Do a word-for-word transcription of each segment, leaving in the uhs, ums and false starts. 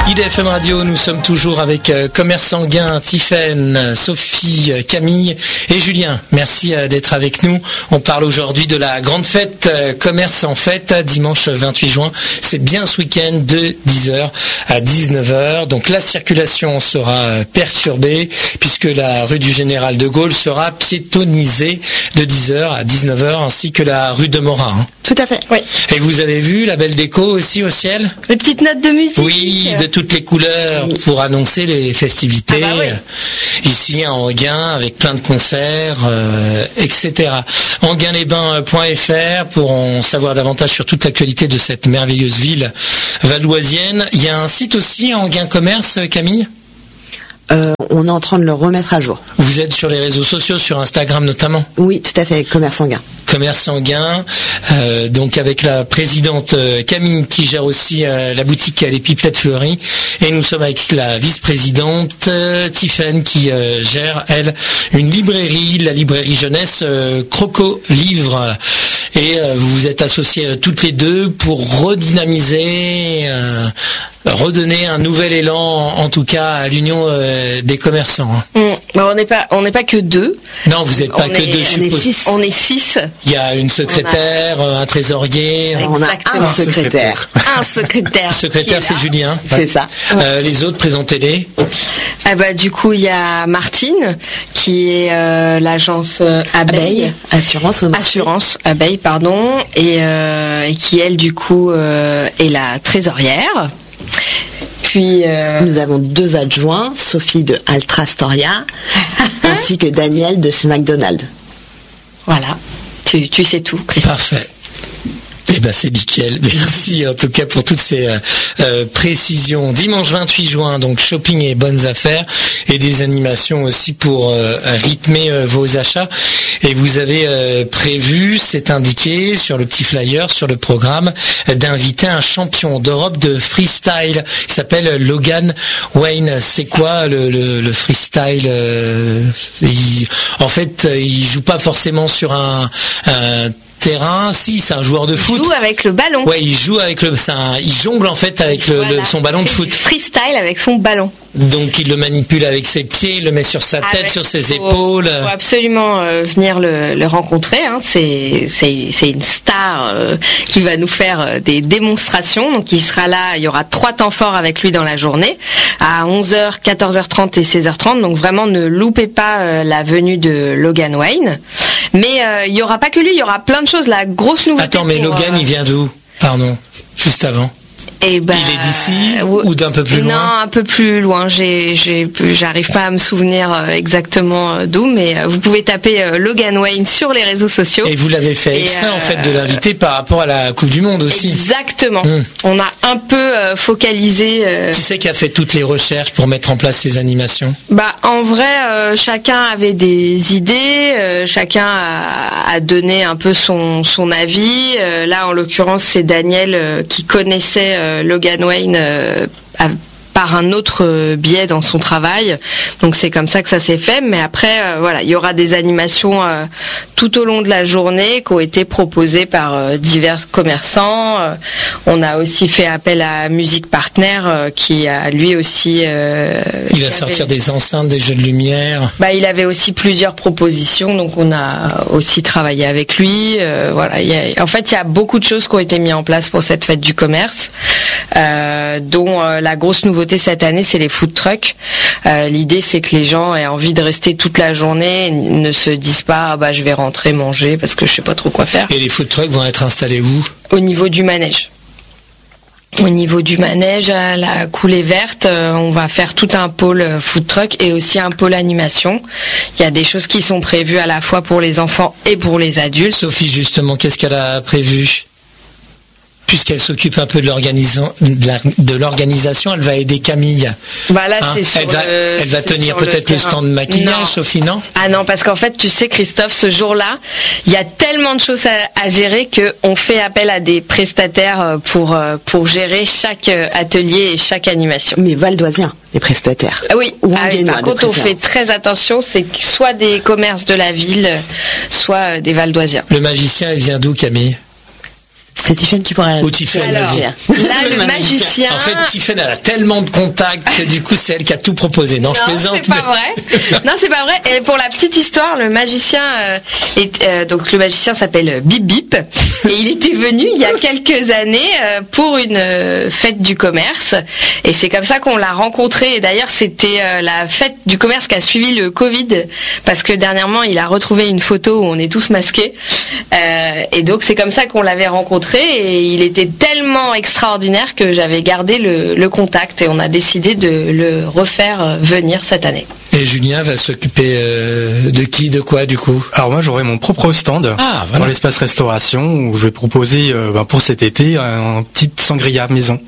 I D F M Radio, nous sommes toujours avec euh, Commerce Sanguin, Tiffaine, Sophie, euh, Camille et Julien. Merci euh, d'être avec nous. On parle aujourd'hui de la grande fête euh, Commerce en fête, dimanche vingt-huit juin. C'est bien ce week-end de dix heures à dix-neuf heures. Donc la circulation sera euh, perturbée puisque la rue du Général de Gaulle sera piétonnisée de dix heures à dix-neuf heures ainsi que la rue de Morin. Hein. Tout à fait. Oui. Et vous avez vu la belle déco aussi au ciel ? Les petites notes de musique. Oui, de toutes les couleurs pour annoncer les festivités. Ah bah oui. euh, ici à Enghien avec plein de concerts, euh, et cetera. enghien les bains point f r pour en savoir davantage sur toute l'actualité de cette merveilleuse ville valdoisienne. Il y a un site aussi, Enghien Commerce, Camille ? Euh, on est en train de le remettre à jour. Vous êtes sur les réseaux sociaux, sur Instagram notamment ? Oui, tout à fait, Commerce Sanguin. Commerce Sanguin, euh, donc avec la présidente euh, Camille qui gère aussi euh, la boutique Les Pipelettes Fleuries, et nous sommes avec la vice-présidente euh, Tiffaine qui euh, gère elle une librairie, la librairie jeunesse euh, Croco Livre, et euh, vous vous êtes associées euh, toutes les deux pour redynamiser, euh, redonner un nouvel élan en, en tout cas à l'union euh, des commerçants. Hein. Mmh. Bah, on n'est pas, on n'est pas que deux. Non, vous n'êtes pas on que est, deux, je on suppose. Est six. On est six. Il y a une secrétaire, a... un trésorier. On a un secrétaire. Un secrétaire. Secrétaire, c'est Julien. C'est ça. Euh, les autres, présentez-les. Ah bah, du coup, il y a Martine, qui est euh, l'agence euh, Abeille. Abeille. Assurance au marché. Assurance Abeille, pardon. Et, euh, et qui, elle, du coup, euh, est la trésorière. Puis, euh... nous avons deux adjoints, Sophie de Altrastoria, ainsi que Daniel de chez McDonald's. Voilà, tu, tu sais tout, Christophe. Parfait. Eh ben c'est nickel. Merci en tout cas pour toutes ces euh, euh, précisions. Dimanche vingt-huit juin, donc shopping et bonnes affaires et des animations aussi pour euh, rythmer euh, vos achats. Et vous avez euh, prévu, c'est indiqué sur le petit flyer, sur le programme, euh, d'inviter un champion d'Europe de freestyle qui s'appelle Logan Wayne. C'est quoi le, le, le freestyle euh, il, En fait, il joue pas forcément sur un, un terrain, si c'est un joueur de il foot. Il joue avec le ballon. Ouais, il joue avec le, c'est un, il jongle en fait avec le, voilà. le, son ballon de foot. Freestyle avec son ballon. Donc il le manipule avec ses pieds, il le met sur sa tête, avec, sur ses faut, épaules. Il faut absolument euh, venir le, le rencontrer. Hein. C'est, c'est, c'est une star euh, qui va nous faire euh, des démonstrations. Donc il sera là, il y aura trois temps forts avec lui dans la journée, à onze heures, quatorze heures trente et seize heures trente. Donc vraiment ne loupez pas euh, la venue de Logan Wayne. Mais euh, il y aura pas que lui, il y aura plein de choses. La grosse nouveauté. Attends, mais pour, Logan, euh... il vient d'où ? Pardon, juste avant. Et bah, il est d'ici euh, ou d'un peu plus loin ? Non, un peu plus loin. J'ai, j'ai, j'arrive pas à me souvenir exactement d'où, mais vous pouvez taper Logan Wayne sur les réseaux sociaux. Et vous l'avez fait exprès euh, en fait de l'inviter par rapport à la Coupe du Monde aussi. Exactement. Hum. On a un peu euh, focalisé. Euh... Qui c'est qui a fait toutes les recherches pour mettre en place ces animations ? Bah, en vrai, euh, chacun avait des idées, euh, chacun a, a donné un peu son son avis. Euh, là, en l'occurrence, c'est Daniel euh, qui connaissait euh, Logan Wayne euh, a, par un autre biais dans son travail, donc c'est comme ça que ça s'est fait. Mais après, euh, voilà, il y aura des animations euh, tout au long de la journée qui ont été proposées par euh, divers commerçants. Euh, on a aussi fait appel à Musique Partner, euh, qui a lui aussi. Euh, il va sortir avait... des enceintes, des jeux de lumière. Bah, il avait aussi plusieurs propositions, donc on a aussi travaillé avec lui. Euh, voilà, il y a, en fait, il y a beaucoup de choses qui ont été mises en place pour cette fête du commerce, euh, dont euh, la grosse nouveauté cette année, c'est les food trucks. Euh, l'idée, c'est que les gens aient envie de rester toute la journée, ne se disent pas ah bah je vais rentrer manger parce que je sais pas trop quoi faire. Et les food trucks vont être installés où ? Au niveau du manège. Au niveau du manège, à la coulée verte, euh, on va faire tout un pôle food truck et aussi un pôle animation. Il y a des choses qui sont prévues à la fois pour les enfants et pour les adultes. Sophie, justement, qu'est-ce qu'elle a prévu ? Puisqu'elle s'occupe un peu de l'organisation, de l'organisation, elle va aider Camille. Bah là, hein c'est sur elle va, le, elle va tenir peut-être le, le stand de maquillage, non. Sophie, non ? Ah non, parce qu'en fait, tu sais, Christophe, ce jour-là, il y a tellement de choses à, à gérer que on fait appel à des prestataires pour pour gérer chaque atelier et chaque animation. Mais valdoisiens, les prestataires. Ah oui. Ou ah oui par contre, on fait très attention. C'est soit des commerces de la ville, soit des valdoisiens. Le magicien, il vient d'où, Camille ? C'est Tiffen qui pourrait... Ou Tiffen, Alors, vas-y. là, le magicien... En fait, Tiffen, elle a tellement de contacts que du coup, c'est elle qui a tout proposé. Non, je Non, plaisante. c'est pas vrai. Non, c'est pas vrai. Et pour la petite histoire, le magicien, euh, est, euh, donc le magicien s'appelle Bip Bip, et il était venu il y a quelques années euh, pour une euh, fête du commerce. Et c'est comme ça qu'on l'a rencontré. Et d'ailleurs, c'était euh, la fête du commerce qui a suivi le Covid, parce que dernièrement, il a retrouvé une photo où on est tous masqués. Euh, et donc, c'est comme ça qu'on l'avait rencontré. Et il était tellement extraordinaire que j'avais gardé le, le contact, et on a décidé de le refaire venir cette année. Et Julien va s'occuper euh, de qui, de quoi, du coup? Alors moi, j'aurai mon propre stand Ah, voilà. dans l'espace restauration où je vais proposer euh, ben, pour cet été un petit sangria maison.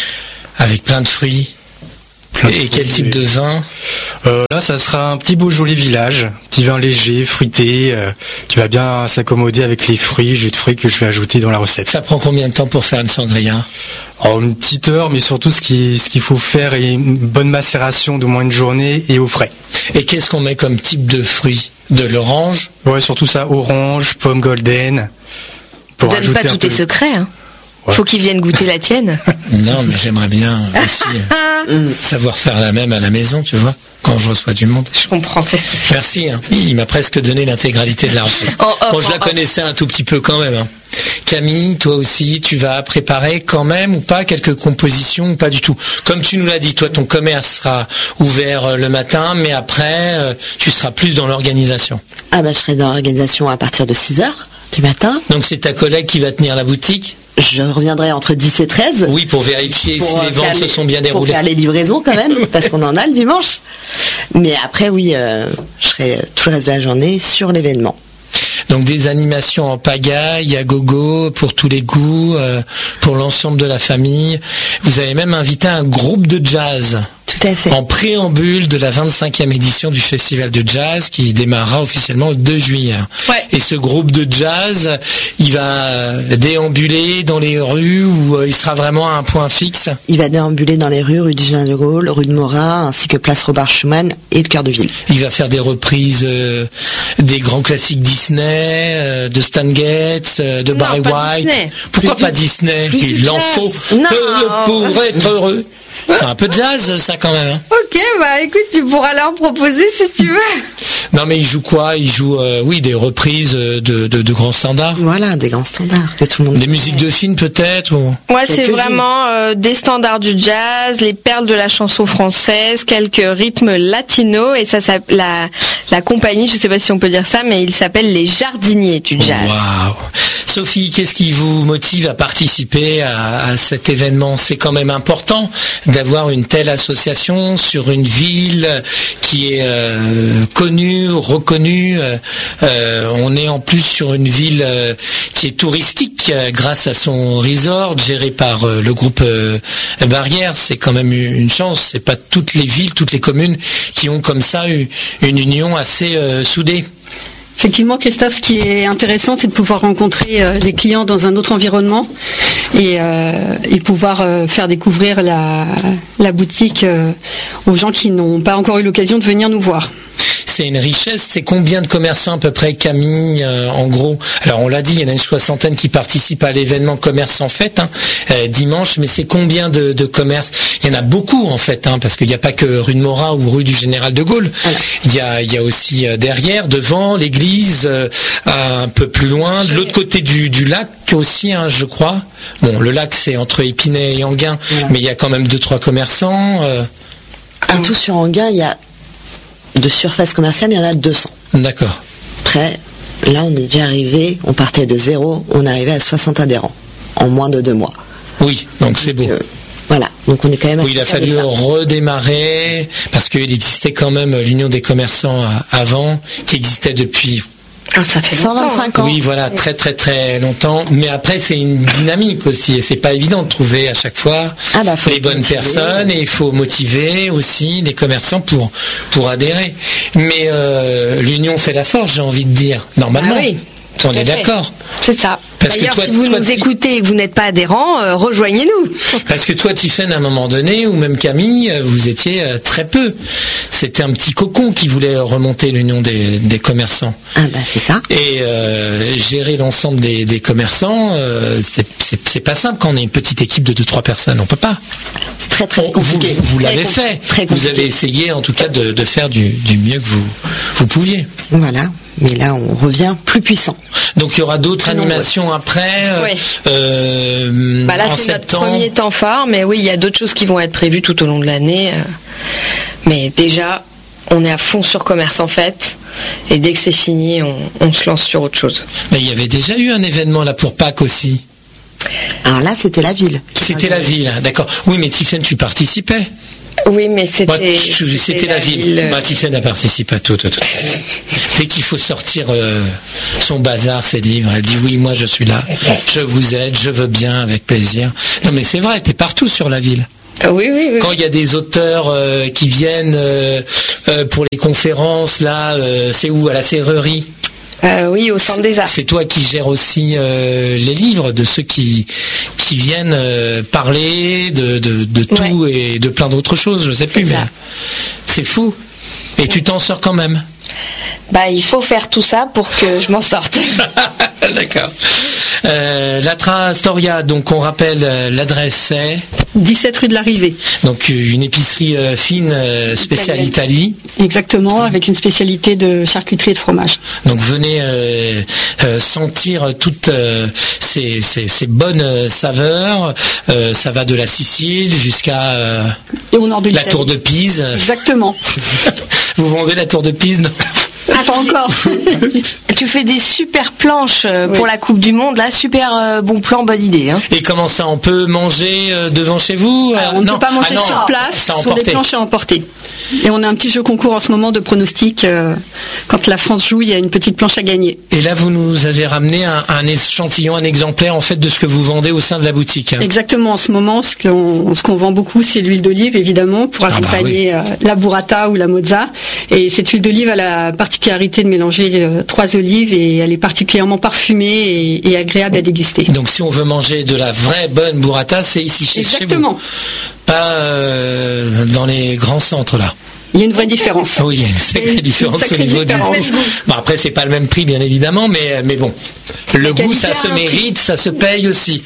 Avec plein de fruits. Plein de Et quel fruits, type de vin? Euh, là, ça sera un petit Beaujolais village, petit vin léger, fruité, euh, qui va bien s'accommoder avec les fruits, jus de fruits que je vais ajouter dans la recette. Ça prend combien de temps pour faire une sangria? Alors une petite heure, mais surtout ce qui ce qu'il faut faire est une bonne macération d'au moins une journée et au frais. Et qu'est-ce qu'on met comme type de fruits? De l'orange? Ouais, surtout ça, orange, pomme golden. Pour Donne pas ajouter un tous tes peu- secrets, hein. Ouais. Faut qu'ils viennent goûter la tienne. Non, mais j'aimerais bien aussi euh, savoir faire la même à la maison, tu vois, quand je reçois du monde. Je comprends. Christophe. Merci, hein. Il m'a presque donné l'intégralité de la recette. En off, Bon, je en la off. connaissais un tout petit peu quand même. Hein. Camille, toi aussi, tu vas préparer quand même ou pas quelques compositions ou pas du tout? Comme tu nous l'as dit, toi, ton commerce sera ouvert euh, le matin, mais après, euh, tu seras plus dans l'organisation. Ah bah je serai dans l'organisation à partir de six heures du matin. Donc c'est ta collègue qui va tenir la boutique? Je reviendrai entre dix et treize. Oui, pour vérifier Pour, si euh, les ventes faire se les- sont bien Pour déroulées. faire les livraisons quand même, parce qu'on en a le dimanche. Mais après, oui, euh, je serai tout le reste de la journée sur l'événement. Donc des animations en pagaille, à gogo, pour tous les goûts, euh, pour l'ensemble de la famille. Vous avez même invité un groupe de jazz Tout à fait. en préambule de la vingt-cinquième édition du Festival de Jazz qui démarrera officiellement le deux juillet. Ouais. Et ce groupe de jazz, il va euh, déambuler dans les rues ou euh, il sera vraiment à un point fixe? Il va déambuler dans les rues, rue du Général de Gaulle, rue de Morat, ainsi que place Robert Schumann et le cœur de ville. Il va faire des reprises euh, des grands classiques Disney, euh, de Stan Getz, euh, de Non, Barry pas White. Disney. Pourquoi Plus pas du- Disney? plus du Il en jazz. faut Non. peu pour être heureux. C'est un peu de jazz, ça, quand même. Hein. Ok, bah écoute, tu pourras leur proposer si tu veux. Non, mais il joue quoi? Il joue, euh, oui, des reprises de, de, de grands standards. Voilà, des grands standards que tout le monde Des musiques de films, peut-être ou... Ouais, c'est Quelques-unes. vraiment euh, des standards du jazz, les perles de la chanson française, quelques rythmes latinos, et ça, ça la, la compagnie, je sais pas si on peut dire ça, mais il s'appelle les Jardiniers du jazz. Waouh. Sophie, qu'est-ce qui vous motive à participer à, à cet événement? C'est quand même important d'avoir une telle association sur une ville qui est euh, connue, reconnue. Euh, on est en plus sur une ville euh, qui est touristique euh, grâce à son resort géré par euh, le groupe euh, Barrière. C'est quand même une chance. C'est pas toutes les villes, toutes les communes qui ont comme ça eu une union assez euh, soudée. Effectivement, Christophe, ce qui est intéressant, c'est de pouvoir rencontrer euh, les clients dans un autre environnement et, euh, et pouvoir euh, faire découvrir la, la boutique euh, aux gens qui n'ont pas encore eu l'occasion de venir nous voir. C'est une richesse. C'est combien de commerçants à peu près, Camille, euh, en gros? Alors on l'a dit, il y en a une soixantaine qui participent à l'événement Commerce en Fête hein, euh, dimanche, mais c'est combien de, de commerces? Il y en a beaucoup en fait, hein, parce qu'il n'y a pas que rue de Morat ou rue du Général de Gaulle. Voilà. Il y a, il y a aussi euh, derrière, devant l'église, euh, un peu plus loin, de l'autre côté du, du lac aussi, hein, je crois. Bon, le lac c'est entre Épinay et Enghien, Voilà. mais il y a quand même deux trois commerçants. Euh, En tout sur Enghien, il y a de surface commerciale, il y en a deux cents. D'accord. Après, là, on est déjà arrivé, on partait de zéro, on est arrivé à soixante adhérents en moins de deux mois. Oui, donc c'est beau. Euh, voilà, donc on est quand même... Oui, il a assez fiers fallu de ça. redémarrer parce qu'il existait quand même l'Union des commerçants à- avant, qui existait depuis. Ah, ça fait cent longtemps. vingt-cinq ans. Oui, voilà, très très très longtemps. Mais après, c'est une dynamique aussi, et c'est pas évident de trouver à chaque fois Ah bah, faut les bonnes motiver. personnes, et il faut motiver aussi les commerçants pour pour adhérer. Mais euh, l'union fait la force, j'ai envie de dire. Normalement. Ah oui. On est d'accord. C'est ça. Parce que D'ailleurs, toi, si vous toi, nous ti- écoutez et que vous n'êtes pas adhérent, euh, rejoignez-nous. Parce que toi, Tiffaine, à un moment donné, ou même Camille, euh, vous étiez euh, très peu. C'était un petit cocon qui voulait remonter l'union des, des commerçants. Ah bah c'est ça. Et euh, gérer l'ensemble des, des commerçants, euh, c'est, c'est, c'est pas simple quand on est une petite équipe de deux trois personnes. On peut pas. C'est très très Vous, compliqué. vous Très l'avez com- fait. Très Vous compliqué. avez essayé, en tout cas, de, de faire du, du mieux que vous, vous pouviez. Voilà. Mais là, on revient plus puissant. Donc il y aura d'autres Très nombreux. animations après. euh, Oui. euh, Bah là, en c'est notre septembre. premier temps phare, mais oui, il y a d'autres choses qui vont être prévues tout au long de l'année. euh. Mais déjà, on est à fond sur Commerce en Fête, et dès que c'est fini, on, on se lance sur autre chose. Mais il y avait déjà eu un événement là pour Pâques aussi. Alors là, c'était la ville. qui C'était la organisait. ville, hein, d'accord. Oui, mais Tiffaine, tu participais. Oui, mais c'était... Moi, tu- c'était la ville. Bah, Tiffaine a participé à tout, tout, tout. Dès qu'il faut sortir euh, son bazar, ses livres, elle dit oui, moi je suis là, je vous aide, je veux bien, avec plaisir. Non, mais c'est vrai, t'es partout sur la ville. Oui, oui, oui. Quand il y a des auteurs euh, qui viennent euh, euh, pour les conférences, là, euh, c'est où? À la serrerie. Euh, oui, au Centre des Arts. C'est toi qui gères aussi euh, les livres de ceux qui qui viennent euh, parler de, de, de tout et de plein d'autres choses, je sais plus, C'est mais ça. c'est fou. Et tu t'en sors quand même. Bah, il faut faire tout ça pour que je m'en sorte. D'accord. Euh, la Trastoria, donc on rappelle euh, l'adresse c'est dix-sept rue de l'Arrivée. donc euh, une épicerie euh, fine euh, spéciale Italie. Exactement, avec une spécialité de charcuterie et de fromage. Donc venez euh, euh, sentir toutes euh, ces, ces, ces bonnes euh, saveurs. Euh, ça va de la Sicile jusqu'à euh, Et au nord de la l'Italie. tour de Pise. Exactement. Vous vendez la tour de Pise, non? Ah, pas encore. Tu fais des super planches euh, Oui. pour la Coupe du Monde, là, super euh, bon plan, bonne idée. Hein. Et comment ça, on peut manger euh, devant chez vous? Alors, Euh, on ne non. peut pas manger Ah non, sur place, ça sur des emporté. planches à emporter. Et on a un petit jeu concours en ce moment de pronostics. euh, quand la France joue, il y a une petite planche à gagner. Et là, vous nous avez ramené un, un échantillon, un exemplaire en fait de ce que vous vendez au sein de la boutique. hein. Exactement, en ce moment, ce qu'on ce qu'on vend beaucoup, c'est l'huile d'olive, évidemment, pour Ah bah accompagner euh, la burrata ou la mozza. Et cette huile d'olive a la particularité de mélanger euh, trois olives et elle est particulièrement parfumée et, et agréable à déguster. Donc, si on veut manger de la vraie bonne burrata, c'est ici chez, chez vous. Exactement. Pas euh, dans les grands centres là. Il y a une vraie différence. Oui, il y a une sacrée Une différence sacrée au niveau différence. du goût. Bon, après, c'est pas le même prix, bien évidemment, mais, mais bon. Le goût, qualité ça a se un prix. mérite, ça se paye aussi.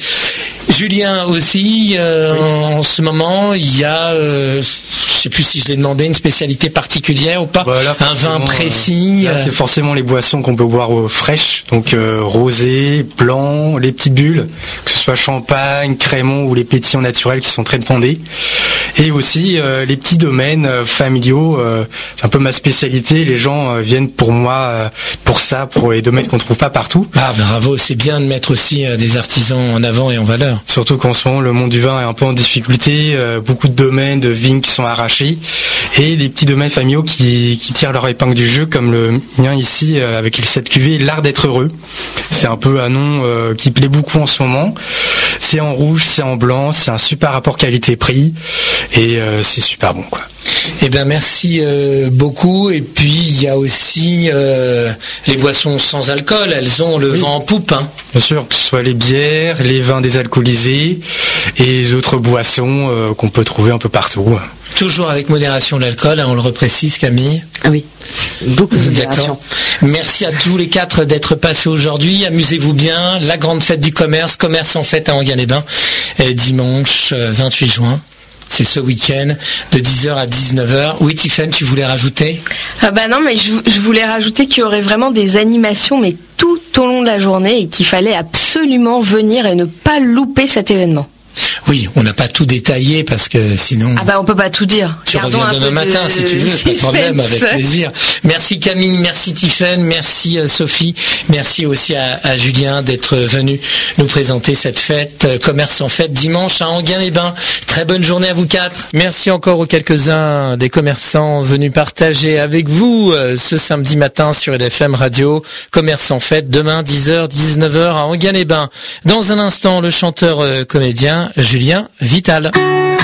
Julien aussi, euh, en ce moment, il y a, euh, je sais plus si je l'ai demandé, une spécialité particulière ou pas, Bah, là, un vin forcément, précis. euh, là, euh, c'est forcément les boissons qu'on peut boire euh, fraîches, donc euh, rosé, blanc, les petites bulles, que ce soit champagne, crémon ou les pétillants naturels qui sont très demandés. Et aussi euh, les petits domaines euh, familiaux, euh, c'est un peu ma spécialité. Les gens euh, viennent pour moi euh, pour ça, pour les domaines qu'on trouve pas partout. Ah, bravo, c'est bien de mettre aussi euh, des artisans en avant et en valeur. Surtout qu'en ce moment, le monde du vin est un peu en difficulté. euh, beaucoup de domaines de vignes qui sont arrachés et des petits domaines familiaux qui, qui tirent leur épingle du jeu, comme le mien ici euh, avec cette cuvée, l'art d'être heureux. C'est un peu un nom euh, qui plaît beaucoup en ce moment. C'est en rouge, c'est en blanc, c'est un super rapport qualité-prix et euh, c'est super bon, quoi. Eh bien, merci euh, beaucoup. Et puis, il y a aussi euh, les boissons sans alcool. Elles ont le Oui. vent en poupe. Hein. Bien sûr, que ce soit les bières, les vins désalcoolisés et les autres boissons euh, qu'on peut trouver un peu partout. Toujours avec modération l'alcool, hein, on le reprécise, Camille. Ah oui, beaucoup de modération. D'accord. Merci à tous les quatre d'être passés aujourd'hui. Amusez-vous bien. La grande fête du commerce, commerce en fête à Enghien-les-Bains, et dimanche euh, vingt-huit juin. C'est ce week-end de dix heures à dix-neuf heures. Oui, Tiffaine, tu voulais rajouter? Ah bah non, mais je, je voulais rajouter qu'il y aurait vraiment des animations, mais tout au long de la journée, et qu'il fallait absolument venir et ne pas louper cet événement. Oui, on n'a pas tout détaillé parce que sinon... Ah bah on peut pas tout dire. Tu Gardons reviens un demain peu matin de si tu veux, pas de problème, avec suspense. plaisir. Merci Camille, merci Tiffaine, merci euh, Sophie, merci aussi à, à Julien d'être venu nous présenter cette fête, euh, commerce en fête dimanche à Enghien-les-Bains. Très bonne journée à vous quatre. Merci encore aux quelques-uns des commerçants venus partager avec vous euh, ce samedi matin sur L F M Radio. Commerce en fête demain dix heures dix-neuf heures à Enghien-les-Bains. Dans un instant, le chanteur euh, comédien Julien Vital.